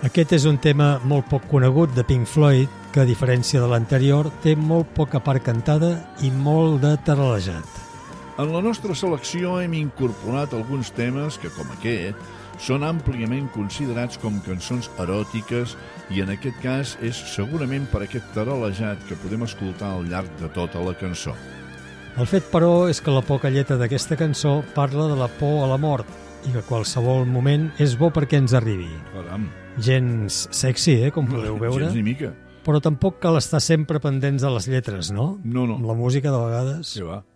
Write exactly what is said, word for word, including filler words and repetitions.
Aquest és un tema molt poc conegut de Pink Floyd, que a diferència de l'anterior té molt poca part cantada i molt de taralejat. En la nostra selecció hem incorporat alguns temes que, com aquest, són àmpliament considerats com cançons eròtiques i en aquest cas és segurament per aquest taralejat que podem escoltar al llarg de tota la cançó. El fet, però, és que la poca lletra d'aquesta cançó parla de la por a la mort i que qualsevol moment és bo perquè ens arribi. Caram. Gens sexy, eh, com podeu veure. Gens ni mica. Però tampoc cal estar sempre pendents de les lletres, no? No, no. Amb la música, de vegades. Què va?